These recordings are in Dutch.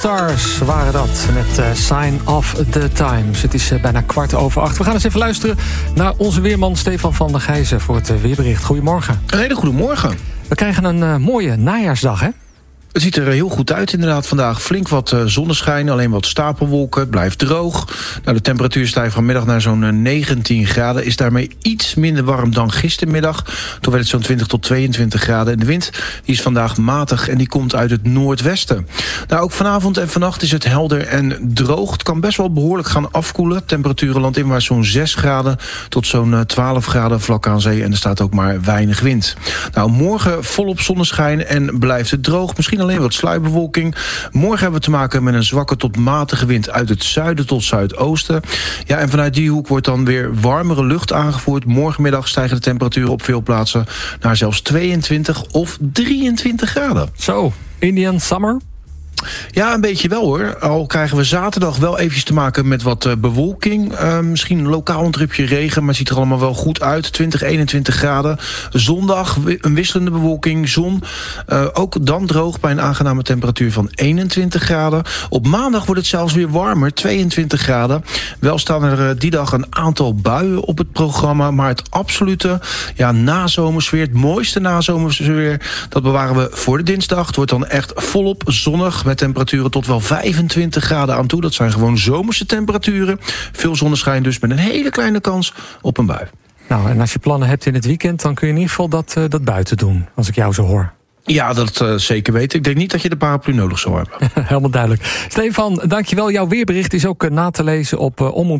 Stars waren dat met Sign of the Times. Het is bijna 7:15. We gaan eens even luisteren naar onze weerman Stefan van der Gijzen voor het weerbericht. Goedemorgen. Een hele goede morgen. We krijgen een mooie najaarsdag, hè? Het ziet er heel goed uit inderdaad vandaag. Flink wat zonneschijn, alleen wat stapelwolken. Het blijft droog. Nou, de temperatuur stijgt vanmiddag naar zo'n 19 graden. Is daarmee iets minder warm dan gistermiddag. Toen werd het zo'n 20 tot 22 graden. En de wind die is vandaag matig en die komt uit het noordwesten. Nou, ook vanavond en vannacht is het helder en droog. Het kan best wel behoorlijk gaan afkoelen. Temperaturen landinwaarts zo'n 6 graden tot zo'n 12 graden vlak aan zee. En er staat ook maar weinig wind. Nou, morgen volop zonneschijn en blijft het droog. Misschien alleen wat sluierbewolking. Morgen hebben we te maken met een zwakke tot matige wind uit het zuiden tot zuidoosten. Ja, en vanuit die hoek wordt dan weer warmere lucht aangevoerd. Morgenmiddag stijgen de temperaturen op veel plaatsen naar zelfs 22 of 23 graden. Zo, Indian Summer? Ja, een beetje wel hoor. Al krijgen we zaterdag wel eventjes te maken met wat bewolking. Misschien lokaal een drupje regen, maar het ziet er allemaal wel goed uit. 20, 21 graden. Zondag een wisselende bewolking, zon. Ook dan droog bij een aangename temperatuur van 21 graden. Op maandag wordt het zelfs weer warmer, 22 graden. Wel staan er die dag een aantal buien op het programma. Maar het absolute nazomersfeer, het mooiste nazomersfeer, dat bewaren we voor de dinsdag. Het wordt dan echt volop zonnig met temperaturen tot wel 25 graden aan toe. Dat zijn gewoon zomerse temperaturen. Veel zonneschijn dus met een hele kleine kans op een bui. Nou, en als je plannen hebt in het weekend, dan kun je in ieder geval dat buiten doen, als ik jou zo hoor. Ja, dat zeker weten. Ik denk niet dat je de paraplu nodig zou hebben. Helemaal duidelijk. Stefan, dankjewel. Jouw weerbericht is ook na te lezen op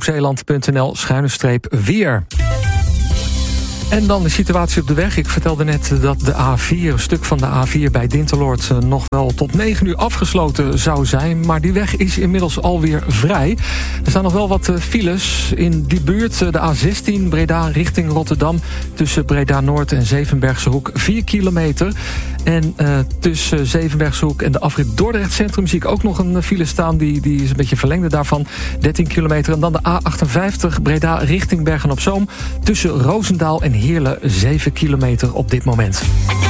omroepzeeland.nl/weer. En dan de situatie op de weg. Ik vertelde net dat de A4, een stuk van de A4 bij Dinteloord, nog wel tot 9 uur afgesloten zou zijn. Maar die weg is inmiddels alweer vrij. Er staan nog wel wat files in die buurt. De A16 Breda richting Rotterdam. Tussen Breda Noord en Zevenbergse Hoek 4 kilometer. En tussen Zevenbergse Hoek en de afrit Dordrecht Centrum zie ik ook nog een file staan. Die is een beetje verlengde daarvan. 13 kilometer. En dan de A58 Breda richting Bergen op Zoom. Tussen Roosendaal en Heerlen 7 kilometer op dit moment.